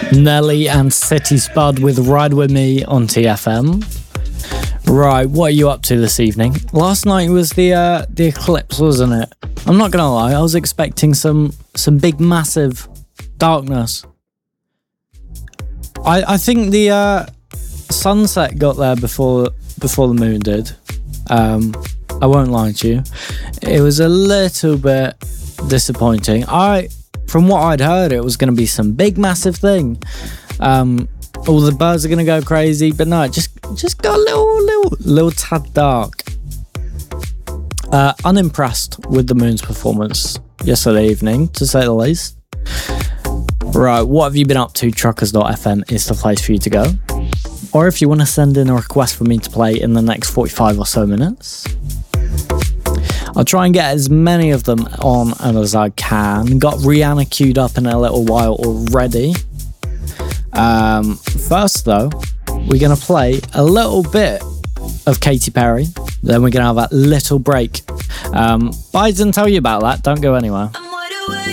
Nelly and City Spud with Ride With Me on TFM. Right, what are you up to this evening? Last night was the eclipse, wasn't it? I'm not gonna lie, I was expecting some big, massive darkness. I think the sunset got there before the moon did. I won't lie to you. It was a little bit disappointing. From what I'd heard, it was going to be some big, massive thing. All the birds are going to go crazy, but no, it just got a little tad dark. Unimpressed with the moon's performance yesterday evening, to say the least. Right, what have you been up to? Truckers.fm is the place for you to go. Or if you want to send in a request for me to play in the next 45 or so minutes, I'll try and get as many of them on as I can. Got Rihanna queued up in a little while already. First though, we're going to play a little bit of Katy Perry. Then we're going to have a little break. But I didn't tell you about that. Don't go anywhere.